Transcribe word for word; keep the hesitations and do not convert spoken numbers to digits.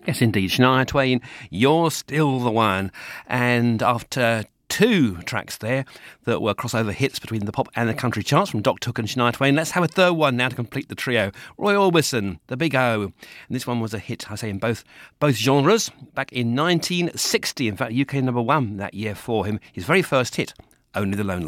Yes, indeed. Shania Twain, You're Still the One. And after two tracks there that were crossover hits between the pop and the country charts from Doc Took and Shania Twain, let's have a third one now to complete the trio. Roy Orbison, The Big O. And this one was a hit, I say, in both both genres back in nineteen sixty. In fact, U K number one that year for him. His very first hit, Only the Lonely.